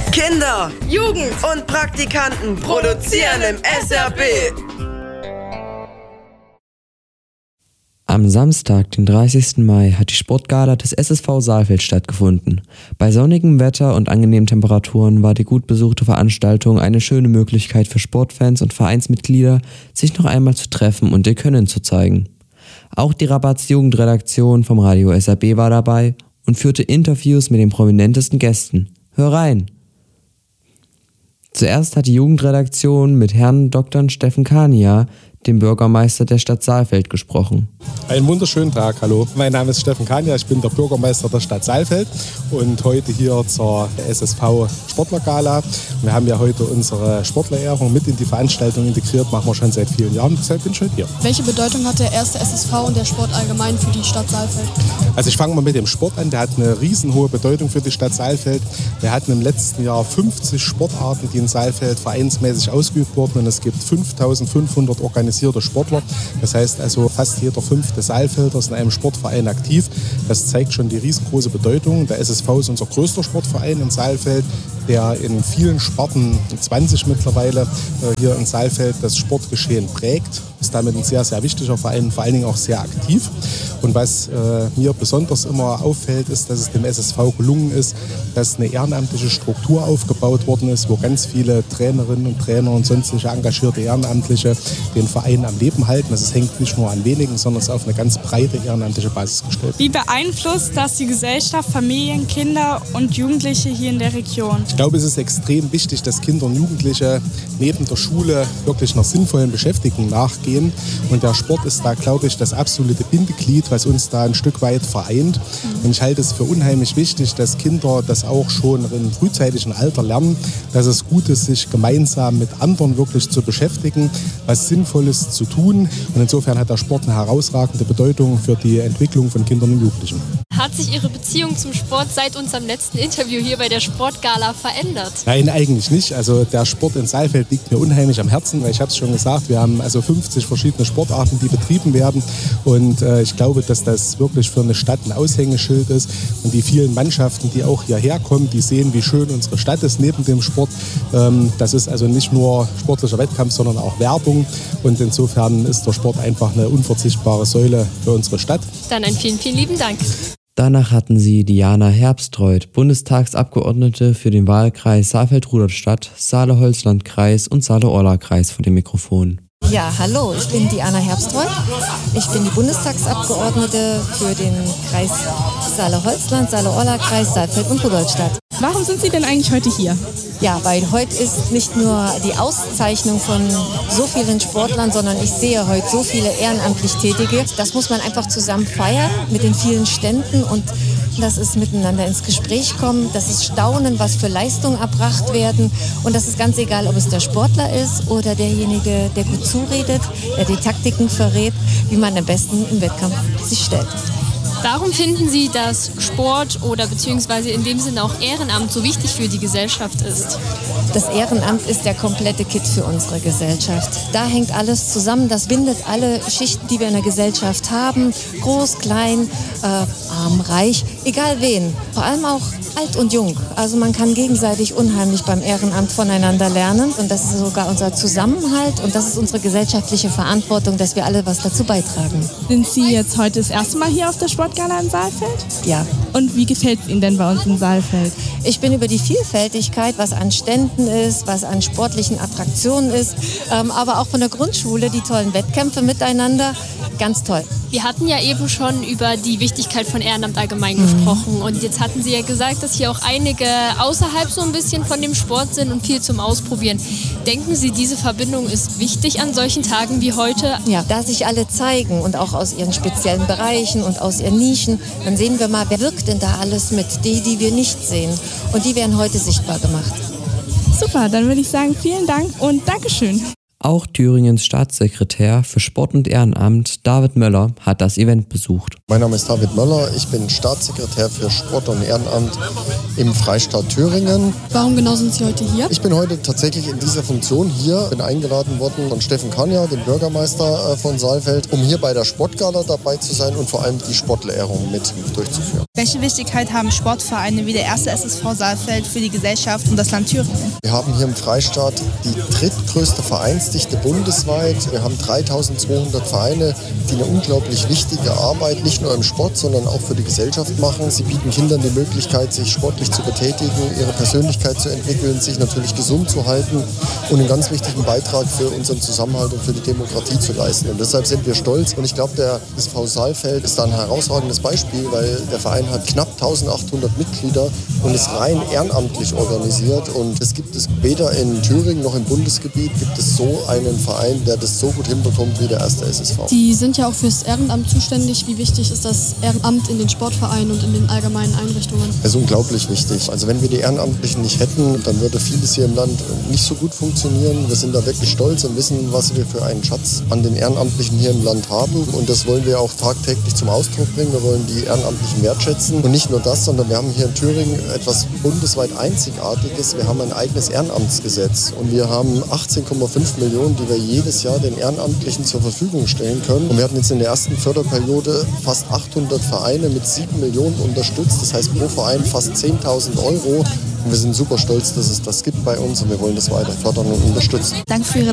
Kinder, Jugend und Praktikanten produzieren im SRB. Am Samstag, den 30. Mai, hat die Sportgala des SSV Saalfeld stattgefunden. Bei sonnigem Wetter und angenehmen Temperaturen war die gut besuchte Veranstaltung eine schöne Möglichkeit für Sportfans und Vereinsmitglieder, sich noch einmal zu treffen und ihr Können zu zeigen. Auch die Rabatz-Jugendredaktion vom Radio SRB war dabei und führte Interviews mit den prominentesten Gästen. Hör rein! Zuerst hat die Jugendredaktion mit Herrn Dr. Steffen Kania, dem Bürgermeister der Stadt Saalfeld, gesprochen. Einen wunderschönen Tag, hallo. Mein Name ist Steffen Kania, ich bin der Bürgermeister der Stadt Saalfeld und heute hier zur SSV Sportlergala. Wir haben ja heute unsere Sportlerehrung mit in die Veranstaltung integriert, machen wir schon seit vielen Jahren, deshalb bin ich heute hier. Welche Bedeutung hat der erste SSV und der Sport allgemein für die Stadt Saalfeld? Also ich fange mal mit dem Sport an, der hat eine riesenhohe Bedeutung für die Stadt Saalfeld. Wir hatten im letzten Jahr 50 Sportarten, die in Saalfeld vereinsmäßig ausgeübt wurden und es gibt 5.500 organisierte Sportler. Das heißt also, fast jeder 5. Saalfelder ist in einem Sportverein aktiv. Das zeigt schon die riesengroße Bedeutung. Der SSV ist unser größter Sportverein in Saalfeld, der in vielen Sparten, 20 mittlerweile, hier in Saalfeld das Sportgeschehen prägt. Ist damit ein sehr, sehr wichtiger Verein, vor allen Dingen auch sehr aktiv. Und was mir besonders immer auffällt, ist, dass es dem SSV gelungen ist, dass eine ehrenamtliche Struktur aufgebaut worden ist, wo ganz viele Trainerinnen und Trainer und sonstige engagierte Ehrenamtliche den Verein am Leben halten. Das hängt nicht nur an wenigen, sondern ist auf eine ganz breite ehrenamtliche Basis gestellt. Wie beeinflusst das die Gesellschaft, Familien, Kinder und Jugendliche hier in der Region? Ich glaube, es ist extrem wichtig, dass Kinder und Jugendliche neben der Schule wirklich einer sinnvollen Beschäftigung nachgehen. Und der Sport ist da, glaube ich, das absolute Bindeglied, was uns da ein Stück weit vereint. Und ich halte es für unheimlich wichtig, dass Kinder das auch schon im frühzeitigen Alter lernen, dass es gut ist, sich gemeinsam mit anderen wirklich zu beschäftigen, was Sinnvolles zu tun. Und insofern hat der Sport eine herausragende Bedeutung für die Entwicklung von Kindern und Jugendlichen. Hat sich Ihre Beziehung zum Sport seit unserem letzten Interview hier bei der Sportgala verändert? Nein, eigentlich nicht. Also der Sport in Saalfeld liegt mir unheimlich am Herzen, weil ich habe es schon gesagt, wir haben also 50 verschiedene Sportarten, die betrieben werden. Und ich glaube, dass das wirklich für eine Stadt ein Aushängeschild ist. Und die vielen Mannschaften, die auch hierher kommen, die sehen, wie schön unsere Stadt ist neben dem Sport. Das ist also nicht nur sportlicher Wettkampf, sondern auch Werbung. Und insofern ist der Sport einfach eine unverzichtbare Säule für unsere Stadt. Dann einen vielen, vielen lieben Dank. Danach hatten sie Diana Herbstreuth, Bundestagsabgeordnete für den Wahlkreis Saalfeld-Rudolstadt, Saale-Holzland-Kreis und Saale-Orla-Kreis vor dem Mikrofon. Ja, hallo, ich bin Diana Herbstreuth. Ich bin die Bundestagsabgeordnete für den Kreis Saale-Holzland, Saale-Orla-Kreis, Saalfeld und Rudolstadt. Warum sind Sie denn eigentlich heute hier? Ja, weil heute ist nicht nur die Auszeichnung von so vielen Sportlern, sondern ich sehe heute so viele ehrenamtlich Tätige. Das muss man einfach zusammen feiern mit den vielen Ständen und das ist miteinander ins Gespräch kommen, das ist Staunen, was für Leistungen erbracht werden und das ist ganz egal, ob es der Sportler ist oder derjenige, der gut zuredet, der die Taktiken verrät, wie man am besten im Wettkampf sich stellt. Warum finden Sie, dass Sport oder beziehungsweise in dem Sinne auch Ehrenamt so wichtig für die Gesellschaft ist? Das Ehrenamt ist der komplette Kit für unsere Gesellschaft. Da hängt alles zusammen, das bindet alle Schichten, die wir in der Gesellschaft haben, groß, klein, arm, reich, egal wen, vor allem auch alt und jung. Also man kann gegenseitig unheimlich beim Ehrenamt voneinander lernen und das ist sogar unser Zusammenhalt und das ist unsere gesellschaftliche Verantwortung, dass wir alle was dazu beitragen. Sind Sie jetzt heute das erste Mal hier auf der Sportgala in Saalfeld? Ja. Und wie gefällt es Ihnen denn bei uns in Saalfeld? Ich bin über die Vielfältigkeit, was an Ständen ist, was an sportlichen Attraktionen ist, aber auch von der Grundschule, die tollen Wettkämpfe miteinander, ganz toll. Wir hatten ja eben schon über die Wichtigkeit von Ehrenamt allgemein gesprochen und jetzt hatten Sie ja gesagt, dass hier auch einige außerhalb so ein bisschen von dem Sport sind und viel zum Ausprobieren. Denken Sie, diese Verbindung ist wichtig an solchen Tagen wie heute? Ja, da sich alle zeigen und auch aus ihren speziellen Bereichen und aus ihren Nischen, dann sehen wir mal, wer wirkt denn da alles mit, die wir nicht sehen. Und die werden heute sichtbar gemacht. Super, dann würde ich sagen, vielen Dank und Dankeschön. Auch Thüringens Staatssekretär für Sport und Ehrenamt, David Möller, hat das Event besucht. Mein Name ist David Möller, ich bin Staatssekretär für Sport und Ehrenamt im Freistaat Thüringen. Warum genau sind Sie heute hier? Ich bin heute tatsächlich in dieser Funktion hier, bin eingeladen worden von Steffen Kanja, dem Bürgermeister von Saalfeld, um hier bei der Sportgala dabei zu sein und vor allem die Sportlehrung mit durchzuführen. Welche Wichtigkeit haben Sportvereine wie der erste SSV Saalfeld für die Gesellschaft und das Land Thüringen? Wir haben hier im Freistaat die drittgrößte Vereinsdichte bundesweit. Wir haben 3200 Vereine, die eine unglaublich wichtige Arbeit nicht nur im Sport, sondern auch für die Gesellschaft machen. Sie bieten Kindern die Möglichkeit, sich sportlich zu betätigen, ihre Persönlichkeit zu entwickeln, sich natürlich gesund zu halten und einen ganz wichtigen Beitrag für unseren Zusammenhalt und für die Demokratie zu leisten. Und deshalb sind wir stolz. Und ich glaube, der SV Saalfeld ist da ein herausragendes Beispiel, weil der Verein hat knapp 1800 Mitglieder und ist rein ehrenamtlich organisiert. Und es gibt es weder in Thüringen noch im Bundesgebiet gibt es so einen Verein, der das so gut hinbekommt wie der erste SSV. Sie sind ja auch fürs Ehrenamt zuständig. Wie wichtig ist das Ehrenamt in den Sportvereinen und in den allgemeinen Einrichtungen? Das ist unglaublich wichtig. Also wenn wir die Ehrenamtlichen nicht hätten, dann würde vieles hier im Land nicht so gut funktionieren. Wir sind da wirklich stolz und wissen, was wir für einen Schatz an den Ehrenamtlichen hier im Land haben. Und das wollen wir auch tagtäglich zum Ausdruck bringen. Wir wollen die Ehrenamtlichen wertschätzen. Und nicht nur das, sondern wir haben hier in Thüringen etwas bundesweit Einzigartiges. Wir haben ein eigenes Ehrenamtsgesetz. Und wir haben 18,5 Millionen, die wir jedes Jahr den Ehrenamtlichen zur Verfügung stellen können. Und wir hatten jetzt in der ersten Förderperiode fast 800 Vereine mit 7 Millionen unterstützt. Das heißt pro Verein fast 10.000 Euro. Und wir sind super stolz, dass es das gibt bei uns und wir wollen das weiter fördern und unterstützen. Danke für Ihre